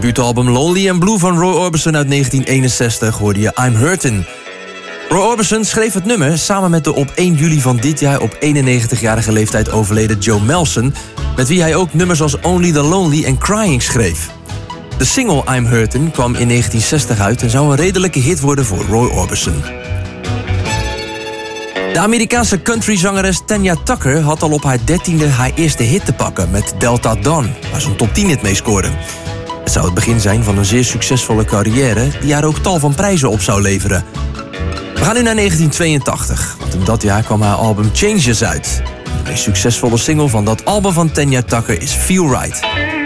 debuutalbum Lonely and Blue van Roy Orbison uit 1961 hoorde je I'm Hurtin'. Roy Orbison schreef het nummer samen met de op 1 juli van dit jaar op 91-jarige leeftijd overleden Joe Melson, met wie hij ook nummers als Only the Lonely en Crying schreef. De single I'm Hurtin' kwam in 1960 uit en zou een redelijke hit worden voor Roy Orbison. De Amerikaanse countryzangeres Tanya Tucker had al op haar 13e haar eerste hit te pakken met Delta Dawn, waar ze een top 10 hit mee scoorde. Het zou het begin zijn van een zeer succesvolle carrière die haar ook tal van prijzen op zou leveren. We gaan nu naar 1982, want in dat jaar kwam haar album Changes uit. De meest succesvolle single van dat album van Tanya Tucker is Feel Right.